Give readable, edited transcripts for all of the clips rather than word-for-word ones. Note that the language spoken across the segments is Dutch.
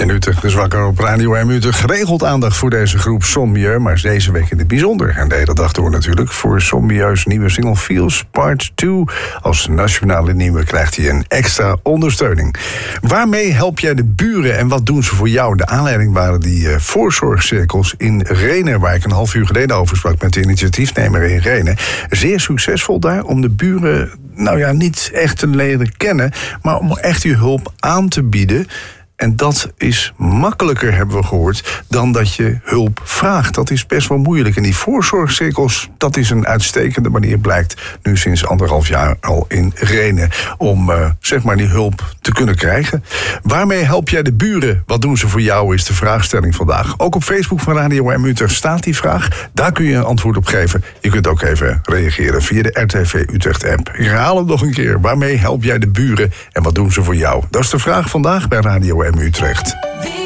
In Utrecht is wakker op Radio M Utrecht. Geregeld aandacht voor deze groep Sommieu, maar deze week in het bijzonder. En de hele dag door natuurlijk. Voor Sommieu's nieuwe single Feels Part 2. Als nationale nieuwe krijgt hij een extra ondersteuning. Waarmee help jij de buren en wat doen ze voor jou? De aanleiding waren die voorzorgcirkels in Rhenen, waar ik een half uur geleden over sprak met de initiatiefnemer in Rhenen. Zeer succesvol daar om de buren, niet echt te leren kennen, maar om echt die hulp aan te bieden. En dat is makkelijker, hebben we gehoord, dan dat je hulp vraagt. Dat is best wel moeilijk. En die voorzorgcirkels, dat is een uitstekende manier, blijkt nu sinds 1,5 jaar al in Rhenen, om die hulp te kunnen krijgen. Waarmee help jij de buren? Wat doen ze voor jou, is de vraagstelling vandaag. Ook op Facebook van Radio M Utrecht staat die vraag. Daar kun je een antwoord op geven. Je kunt ook even reageren via de RTV Utrecht app. Ik herhaal het nog een keer. Waarmee help jij de buren en wat doen ze voor jou? Dat is de vraag vandaag bij Radio M Utrecht.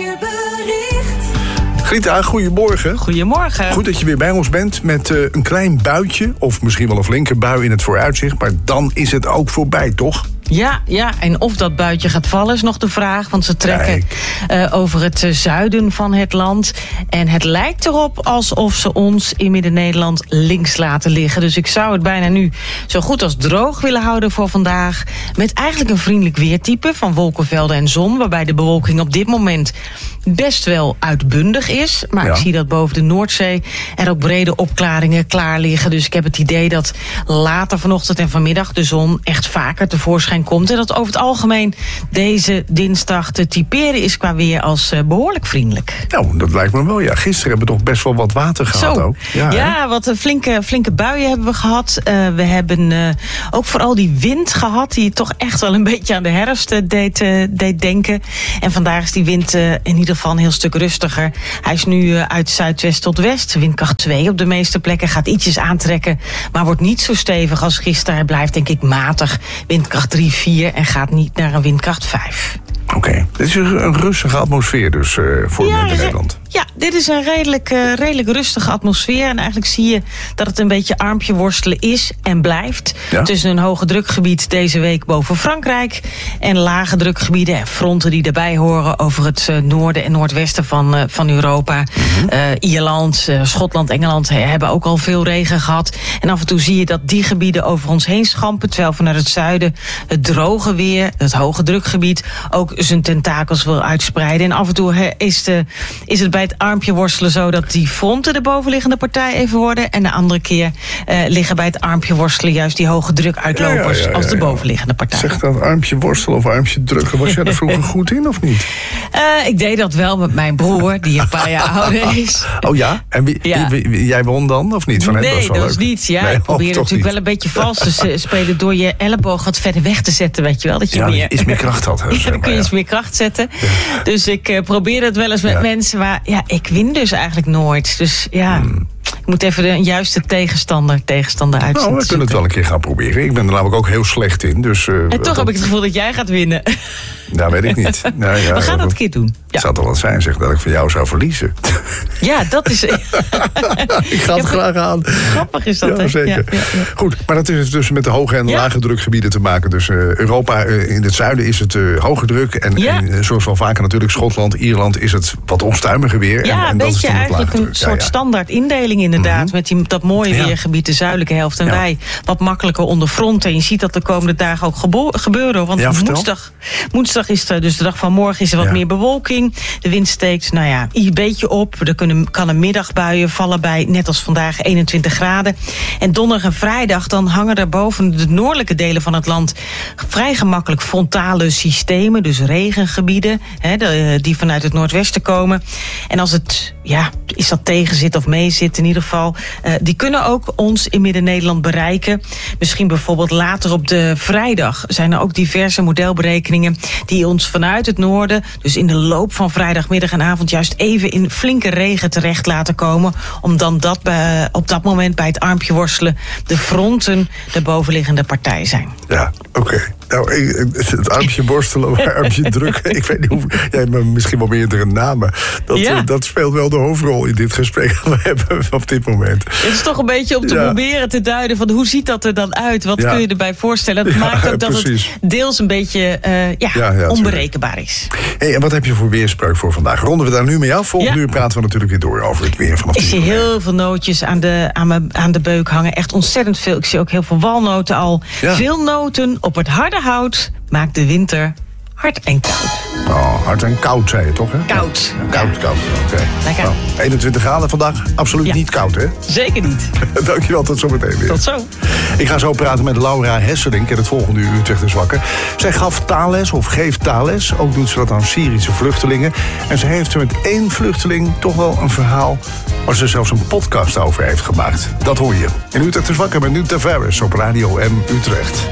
Grita, goedemorgen. Goedemorgen. Goed dat je weer bij ons bent met een klein buitje, of misschien wel een flinke bui in het vooruitzicht, maar dan is het ook voorbij, toch? Ja, en of dat buitje gaat vallen is nog de vraag, want ze trekken over het zuiden van het land. En het lijkt erop alsof ze ons in Midden-Nederland links laten liggen. Dus ik zou het bijna nu zo goed als droog willen houden voor vandaag. Met eigenlijk een vriendelijk weertype van wolkenvelden en zon, waarbij de bewolking op dit moment best wel uitbundig is. Maar ik zie dat boven de Noordzee er ook brede opklaringen klaar liggen. Dus ik heb het idee dat later vanochtend en vanmiddag de zon echt vaker tevoorschijn komt. En dat over het algemeen deze dinsdag te typeren is qua weer als behoorlijk vriendelijk. Nou, dat lijkt me wel, ja. Gisteren hebben we toch best wel wat water gehad ook. Ja, wat flinke buien hebben we gehad. We hebben ook vooral die wind gehad, die toch echt wel een beetje aan de herfst deed denken. En vandaag is die wind in ieder geval een heel stuk rustiger. Hij is nu uit zuidwest tot west. Windkracht 2 op de meeste plekken, gaat ietsjes aantrekken, maar wordt niet zo stevig als gisteren. Hij blijft denk ik matig. Windkracht 3, 4 en gaat niet naar een windkracht 5. Oké. Dit is een rustige atmosfeer dus voor Nederland. Ja, dit is een redelijk rustige atmosfeer. En eigenlijk zie je dat het een beetje armpje worstelen is en blijft. Ja? Tussen een hoge drukgebied deze week boven Frankrijk en lage drukgebieden en fronten die daarbij horen over het noorden en noordwesten van Europa. Ierland, Schotland, Engeland hebben ook al veel regen gehad. En af en toe zie je dat die gebieden over ons heen schampen, terwijl vanuit het zuiden het droge weer, het hoge drukgebied, ook zijn tentakels wil uitspreiden. En af en toe is het bij het armpje worstelen zo dat die fronten de bovenliggende partij even worden. En de andere keer liggen bij het armpje worstelen juist die hoge drukuitlopers als de bovenliggende partij. Zeg dat armpje worstelen of armpje drukken. Was jij er vroeger goed in of niet? Ik deed dat wel met mijn broer, die een paar jaar ouder is. Oh ja? En jij won dan of niet? Nee, dat was niet. Ja, ik probeer natuurlijk wel een beetje vals te spelen door je elleboog wat verder weg te zetten, weet je wel. Dat je iets meer kracht had. Dan kun je iets meer kracht zetten. Ja. Dus ik probeer het wel eens met mensen, maar ik win dus eigenlijk nooit. Dus ik moet even de juiste tegenstander uitzoeken. Nou, we kunnen het wel een keer gaan proberen. Ik ben er namelijk ook heel slecht in. Dus, en toch heb ik het gevoel dat jij gaat winnen. Nou, weet ik niet. We gaan dat een keer doen. Het zou toch wel zijn, zeg, dat ik van jou zou verliezen. Ja, dat is... Ik ga het graag aan. Grappig is dat, hè? Zeker. Ja. Goed, maar dat is dus met de hoge en lage drukgebieden te maken. Dus Europa, in het zuiden is het hoge druk. En zoals wel vaker natuurlijk, Schotland, Ierland is het wat onstuimiger weer. Ja, en een dat beetje is eigenlijk een soort standaard indeling inderdaad. Met dat mooie weergebied, de zuidelijke helft. En wij wat makkelijker onder front. En je ziet dat de komende dagen ook gebeuren. Want woensdag is dus de dag van morgen is er wat meer bewolking. De wind steekt een beetje op. Er kan een middagbuien vallen bij, net als vandaag, 21 graden. En donderdag en vrijdag dan hangen er boven de noordelijke delen van het land vrij gemakkelijk frontale systemen. Dus regengebieden die vanuit het noordwesten komen. En als het is dat tegenzit of meezit in ieder geval, die kunnen ook ons in Midden-Nederland bereiken. Misschien bijvoorbeeld later op de vrijdag zijn er ook diverse modelberekeningen die ons vanuit het noorden, dus in de loop van vrijdagmiddag en avond, juist even in flinke regen terecht laten komen. Om dan op dat moment bij het armpje worstelen de fronten de bovenliggende partij zijn. Ja, oké. Nou, het armpje borstelen, het armpje drukken. Ik weet niet hoe. Jij hebt misschien wel meerdere namen. Dat speelt wel de hoofdrol in dit gesprek dat we hebben op dit moment. Het is toch een beetje om te proberen te duiden van hoe ziet dat er dan uit? Wat kun je erbij voorstellen? Dat maakt ook dat het deels een beetje onberekenbaar is. Hey, en wat heb je voor weerspreuk voor vandaag? Ronden we daar nu mee af? Volgende uur praten we natuurlijk weer door over het weer vanaf. Ik zie heel veel nootjes aan de beuk hangen. Echt ontzettend veel. Ik zie ook heel veel walnoten al. Ja. Veel noten op het harde hout maakt de winter hard en koud. Oh, hard en koud, zei je toch, hè? Koud. Ja, koud. Oké. Lekker. Nou, 21 graden vandaag. Absoluut niet koud, hè? Zeker niet. Dankjewel, tot zometeen weer. Tot zo. Ik ga zo praten met Laura Hesselink in het volgende uur Utrecht is Wakker. Zij gaf taalles of geeft taalles. Ook doet ze dat aan Syrische vluchtelingen. En ze heeft er met 1 vluchteling toch wel een verhaal waar ze zelfs een podcast over heeft gemaakt. Dat hoor je. In Utrecht is Wakker met Nu Tavares op Radio M Utrecht.